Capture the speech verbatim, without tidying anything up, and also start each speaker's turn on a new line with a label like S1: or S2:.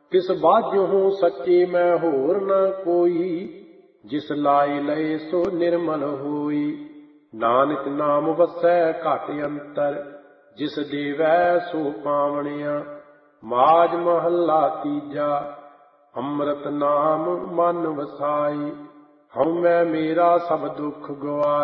S1: ਤਿਸ ਬਾਝੁ ਸੱਚੀ ਮੈਂ ਹੋਰ ਨ ਕੋਈ, ਜਿਸ ਲਾਇ ਲਏ ਸੋ ਨਿਰਮਲ ਹੋਈ। ਨਾਨਕ ਨਾਮ ਵਸੈ ਘਟ ਅੰਤਰ, ਜਿਸ ਦੇਵੈ ਸੋ ਪਾਵਣਿਆ। ਮਾਝ ਮਹੱਲਾ ਤੀਜਾ। ਅੰਮ੍ਰਿਤ ਨਾਮ ਮਨ ਵਸਾਈ, ਹਉਮੈ ਮੇਰਾ ਸਭ ਦੁੱਖ ਗਵਾਈ।